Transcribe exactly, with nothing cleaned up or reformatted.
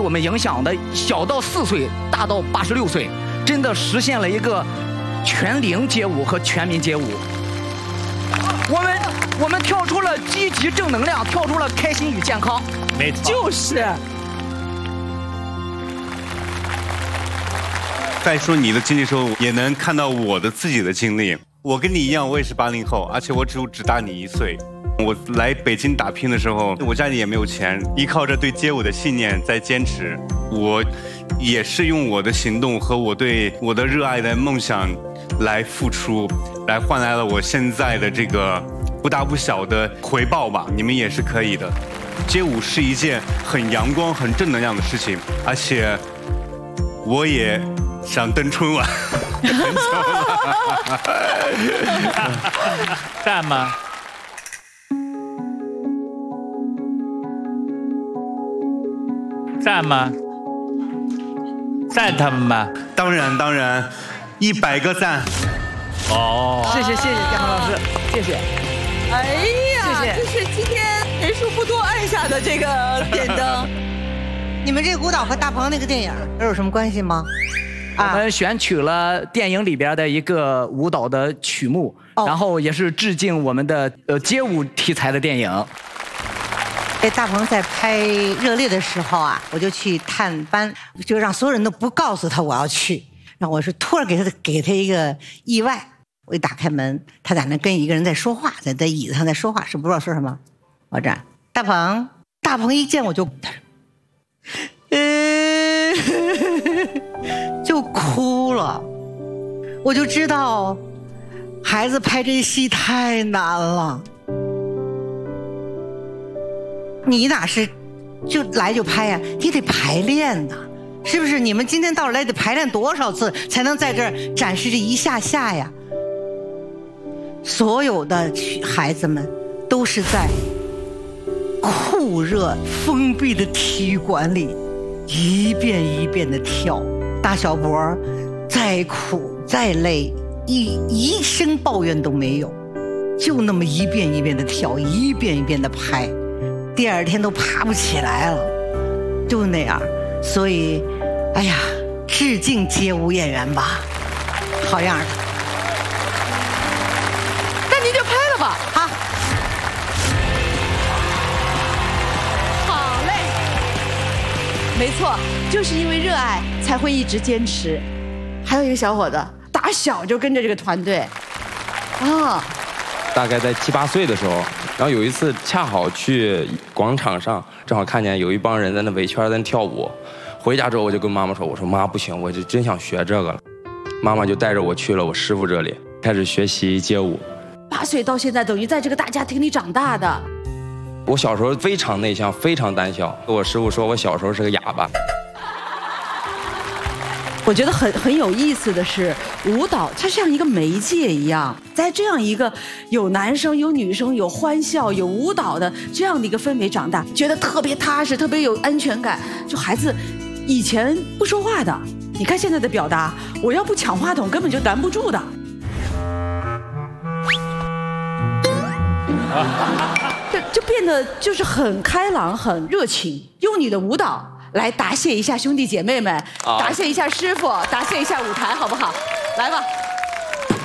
我们影响的小到四岁，大到八十六岁，真的实现了一个全龄街舞和全民街舞。我们我们跳出了积极正能量，跳出了开心与健康。 没错， 就是。 在说你的经历的时候，也能看到我的自己的经历。我跟你一样，我也是八零后，而且我只有只大你一岁。我来北京打拼的时候，我家里也没有钱，依靠着对街舞的信念在坚持。我也是用我的行动和我对我的热爱的梦想来付出，来换来了我现在的这个不大不小的回报吧。你们也是可以的。街舞是一件很阳光、很正能量的事情，而且我也想登春晚。很久了。 赞吗？赞吗？赞他们吗？ 当然当然，一百个赞。 哦， 谢谢谢谢建鹏老师，谢谢。 哎呀， 谢谢这是今天人数不多按下的这个点灯。 你们这个舞蹈和大鹏那个电影都有什么关系吗？ 我们选取了电影里边的一个舞蹈的曲目，哦、然后也是致敬我们的呃街舞题材的电影。 哎，大鹏在拍《热烈》的时候啊，我就去探班，就让所有人都不告诉他我要去，然后我是突然给他给他一个意外。我一打开门，他在那跟一个人在说话，在在椅子上在说话，是不知道说什么。我这大鹏，大鹏一见我就，呃，就哭了，我就知道，孩子拍这戏太难了。你哪是就来就拍呀、啊？你得排练呐，是不是？你们今天到来得排练多少次才能在这儿展示这一下下呀？所有的孩子们都是在酷热封闭的体育馆里一遍一遍的跳，大小脖再苦再累一一声抱怨都没有，就那么一遍一遍的跳，一遍一遍的拍，第二天都爬不起来了，就那样。所以哎呀，致敬街舞演员吧，好样的。 那您就拍了吧。 好， 好嘞。没错，就是因为热爱才会一直坚持。还有一个小伙子打小就跟着这个团队啊， 大概在七八岁的时候，然后有一次恰好去广场上，正好看见有一帮人在那围圈在那跳舞。回家之后我就跟妈妈说，我说妈不行，我就真想学这个了。妈妈就带着我去了我师傅这里，开始学习街舞。 八岁到现在等于在这个大家庭里长大的。 我小时候非常内向，非常胆小。我师傅说我小时候是个哑巴。 我觉得很很有意思的是，舞蹈它像一个媒介一样，在这样一个有男生有女生有欢笑有舞蹈的这样的一个氛围长大，觉得特别踏实，特别有安全感。就孩子以前不说话的，你看现在的表达，我要不抢话筒根本就拦不住的。就就变得就是很开朗很热情，用你的舞蹈来答谢一下兄弟姐妹们，答谢一下师傅，答谢一下舞台，好不好？来吧。